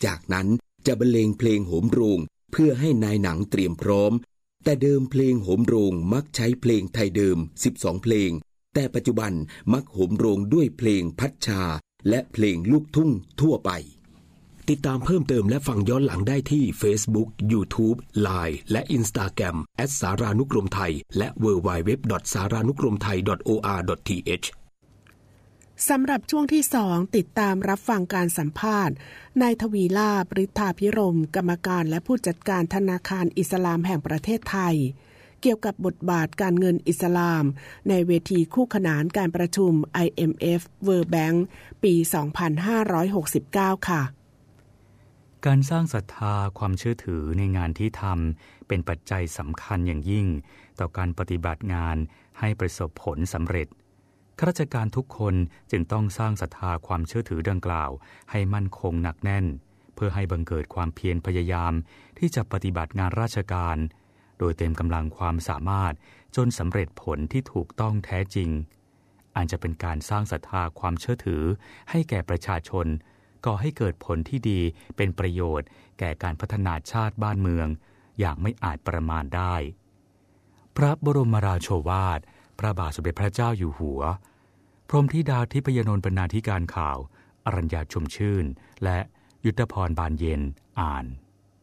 จากนั้นจะบรรเลงเพลงโหมโรงเพื่อให้นายหนังเตรียมพร้อมแต่เดิมเพลงโหมโรงมักใช้เพลงไทยเดิม12เพลงแต่ปัจจุบันมักโหมโรงด้วยเพลงพัชชาและเพลงลูกทุ่งทั่วไปติดตามเพิ่มเติมและฟังย้อนหลังได้ที่ Facebook, YouTube, Line และ Instagram @saranukromthai และ www.saranukromthai.or.th สำหรับช่วงที่2ติดตามรับฟังการสัมภาษณ์นายทวีลาภ ฤทธาภิรมย์กรรมการและผู้จัดการธนาคารอิสลามแห่งประเทศไทยเกี่ยวกับบทบาทการเงินอิสลามในเวทีคู่ขนานการประชุม IMF World Bank ปี 2569 ค่ะการสร้างศรัทธาความเชื่อถือในงานที่ทำเป็นปัจจัยสำคัญอย่างยิ่งต่อการปฏิบัติงานให้ประสบผลสำเร็จข้าราชการทุกคนจึงต้องสร้างศรัทธาความเชื่อถือดังกล่าวให้มั่นคงหนักแน่นเพื่อให้บังเกิดความเพียรพยายามที่จะปฏิบัติงานราชการโดยเต็มกำลังความสามารถจนสำเร็จผลที่ถูกต้องแท้จริงอาจจะเป็นการสร้างศรัทธาความเชื่อถือให้แก่ประชาชนก่อให้เกิดผลที่ดีเป็นประโยชน์แก่การพัฒนาชาติบ้านเมืองอย่างไม่อาจประมาณได้พระบรมราโชวาทพระบาทสมเด็จพระเจ้าอยู่หัวพรหมธิดาทิพยนนท์บรรณาธิการข่าวอรัญญาชมชื่นและยุทธพรบานเย็นอ่าน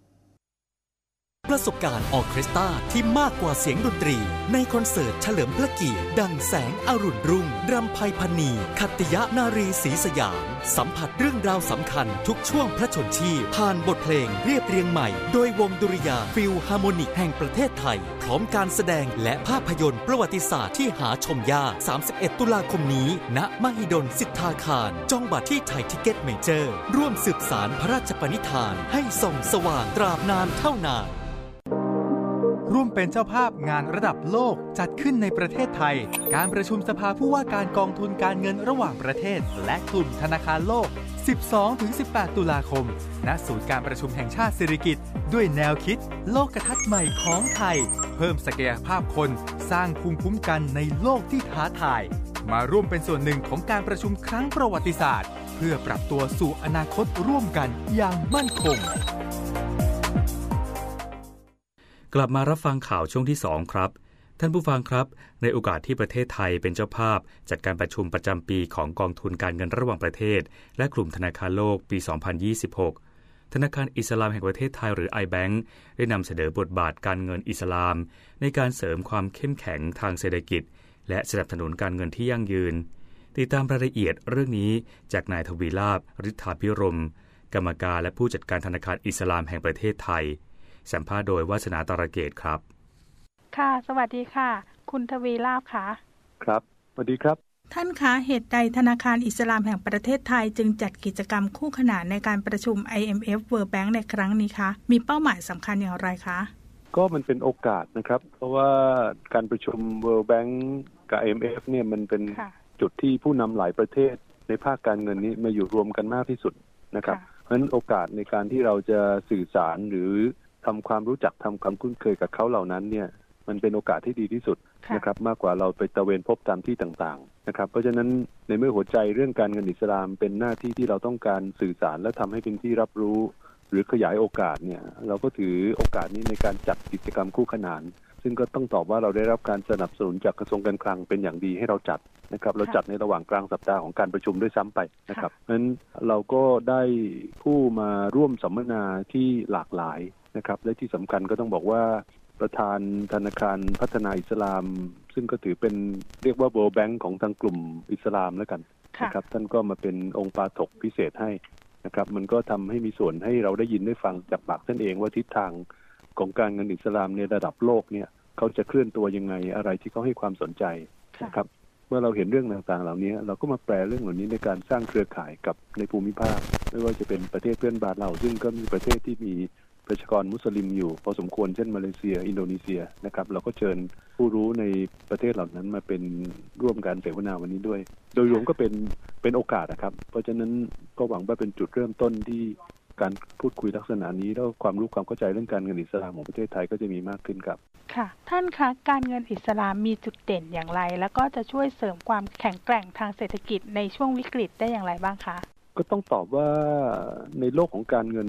ประสบการณ์ออร์เคสตราที่มากกว่าเสียงดนตรีในคอนเสิร์ตเฉลิมพระเกียรติดังแสงอรุณรุ่งรำไพพรรณีขัตติยนารีศรีสยามสัมผัสเรื่องราวสำคัญทุกช่วงพระชนชีพผ่านบทเพลงเรียบเรียงใหม่โดยวงดุริยางค์ฟิลฮาร์โมนิกแห่งประเทศไทยพร้อมการแสดงและภาพยนตร์ประวัติศาสตร์ที่หาชมยาก31ตุลาคมนี้ณมหิดลสิทธาคารจองบัตรที่ไทยทิเก็ตเมเจอร์ร่วมสืบสานพระราชปณิธานให้ส่องสว่างตราบนานเท่านานร่วมเป็นเจ้าภาพงานระดับโลกจัดขึ้นในประเทศไทยการประชุมสภาผู้ว่าการกองทุนการเงินระหว่างประเทศและกลุ่มธนาคารโลก 12-18 ตุลาคมณศูนย์การประชุมแห่งชาติสิริกิติ์ด้วยแนวคิดโลกทัศน์ใหม่ของไทยเพิ่มศักยภาพคนสร้างภูมิคุ้มกันในโลกที่ท้าทายมาร่วมเป็นส่วนหนึ่งของการประชุมครั้งประวัติศาสตร์เพื่อปรับตัวสู่อนาคตร่วมกันอย่างมั่นคงกลับมารับฟังข่าวช่วงที่2ครับท่านผู้ฟังครับในโอกาสที่ประเทศไทยเป็นเจ้าภาพจัดการประชุมประจำปีของกองทุนการเงินระหว่างประเทศและกลุ่มธนาคารโลกปี 2026 ธนาคารอิสลามแห่งประเทศไทยหรือ iBank ได้นำเสนอบทบาทการเงินอิสลามในการเสริมความเข้มแข็งทางเศรษฐกิจและสนับสนุนการเงินที่ยั่งยืนติดตามรายละเอียดเรื่องนี้จากนายทวีลาภ ฤทธาภิรมย์กรรมการและผู้จัดการธนาคารอิสลามแห่งประเทศไทยสัมภาษณ์โดยวาสนาตาระเกตครับค่ะสวัสดีค่ะคุณทวีลาภค่ะครับสวัสดีครับท่านคะเหตุใดธนาคารอิสลามแห่งประเทศไทยจึงจัดกิจกรรมคู่ขนานในการประชุม IMF World Bank ในครั้งนี้คะมีเป้าหมายสำคัญอย่างไรคะก็มันเป็นโอกาสนะครับเพราะว่าการประชุม World Bank กับ IMF เนี่ยมันเป็นจุดที่ผู้นำหลายประเทศในภาคการเงินนี้มาอยู่รวมกันมากที่สุดนะครับเพราะฉะนั้นโอกาสในการที่เราจะสื่อสารหรือทำความรู้จักทำความคุ้นเคยกับเขาเหล่านั้นเนี่ยมันเป็นโอกาสที่ดีที่สุดนะครับมากกว่าเราไปตระเวนพบตามที่ต่างๆนะครับเพราะฉะนั้นในเมื่อหัวใจเรื่องการเงินอิสลามเป็นหน้าที่ที่เราต้องการสื่อสารและทำให้เป็นที่รับรู้หรือขยายโอกาสเนี่ยเราก็ถือโอกาสนี้ในการจัดกิจกรรมคู่ขนานซึ่งก็ต้องตอบว่าเราได้รับการสนับสนุนจากกระทรวงการคลังเป็นอย่างดีให้เราจัดนะครับเราจัดในระหว่างกลางสัปดาห์ของการประชุมด้วยซ้ำไปนะครับเพราะฉะนั้นเราก็ได้ผู้มาร่วมสัมมนาที่หลากหลายนะครับและที่สำคัญก็ต้องบอกว่าประธานธนาคารพัฒนาอิสลามซึ่งก็ถือเป็นเรียกว่า World Bank ของทางกลุ่มอิสลามแล้วกันนะครับท่านก็มาเป็นองค์ปาฐกพิเศษให้นะครับมันก็ทำให้มีส่วนให้เราได้ยินได้ฟังจากปากท่านเองว่าทิศทางของการเงินอิสลามในระดับโลกเนี่ยเขาจะเคลื่อนตัวยังไงอะไรที่เขาให้ความสนใจนะครับเมื่อเราเห็นเรื่องต่างๆเหล่านี้เราก็มาแปลเรื่องเหล่านี้ในการสร้างเครือข่ายกับในภูมิภาคไม่ว่าจะเป็นประเทศเพื่อนบ้านเราซึ่งก็มีประเทศที่มีประชากรมุสลิมอยู่พอสมควรเช่นมาเลเซียอินโดนีเซียนะครับเราก็เชิญผู้รู้ในประเทศเหล่านั้นมาเป็นร่วมการเสวนาวันนี้ด้วยโดยรวมก็เป็นโอกาสนะครับเพราะฉะนั้นก็หวังว่าเป็นจุดเริ่มต้นที่การพูดคุยลักษณะนี้แล้วความรู้ความเข้าใจเรื่องการเงินอิสลามของประเทศไทยก็จะมีมากขึ้นครับค่ะท่านคะการเงินอิสลามมีจุดเด่นอย่างไรแล้วก็จะช่วยเสริมความแข็งแกร่งทางเศรษฐกิจในช่วงวิกฤตได้อย่างไรบ้างคะก็ต้องตอบว่าในโลกของการเงิน